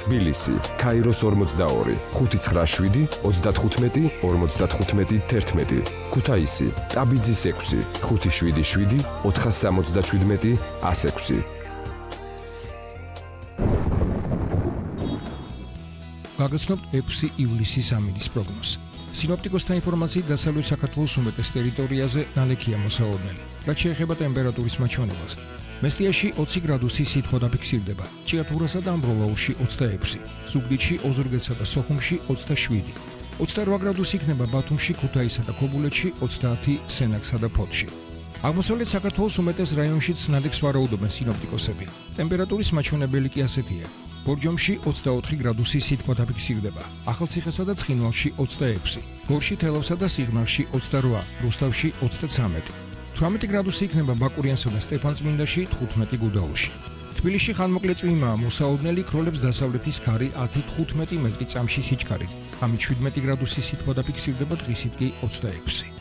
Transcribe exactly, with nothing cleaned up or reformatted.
თბილისი, ქაიროს ორმოცდაორი, ხუთი ცხრა შვიდი, ოცდათხუთმეტი, ორმოცდათხუთმეტი, თერთმეტი, ქუთაისი, ტაბიძის ექვსი, ხუთი შვიდი შვიდი, ოთხას სამოცდაშვიდმეტი, ას ექვსი. გაგაცნობთ ექვსი ივლისის ამინდის პროგნოზი. სინოპტიკოსთა ინფორმაციით დასავლეთ საქართველოს უმეტეს ტერიტორიაზე ნალექია მოსაოდნელი. რაც შეეხება ტემპერატურის მაჩვენებელს, მესტიაში ოცი გრადუსი სითბო დაფიქსირდება, ჭიათურასა და ამბროლაურში ოცდაექვსი, ზუგდიდში, ოზურგეთსა და სოხუმში ოცდაშვიდი, ოცდარვა გრადუსი იქნება ბათუმში, ქუთაისსა და ქობულეთში, ოცდაათი სენაკსა და ფოთში. აღმოსავლეთ საქართველოს უმეტეს რაიონშიც ნალექს ვარაუდობენ სინოპტიკოსები. ტემპერატურის მაჩვენებელი კი ასეთია. ბორჯომში ოცდაოთხი გრადუსი სითბო დაფიქსირდება, ახალციხესა და ცხინვალში ოცდაექვსი, გორში, თელავსა და სიღნაღში ოცდარვა, რუსთავში ოცდაცამეტი, თვრამეტი გრადუსი იქნება ბაკურიანსა და სტეფანწმინდაში, თხუთმეტი გუდაუთში. თბილისში ხანმოკლე წვიმაა, მოსაოდნელი ქროლებს დასავლეთის ქარი ათი თხუთმეტი მეტრი წამში სიჩქარით, ამით შვიდმეტი გრადუსი სითბო დაფიქსირდება, დღისით კი ოცდაექვსი.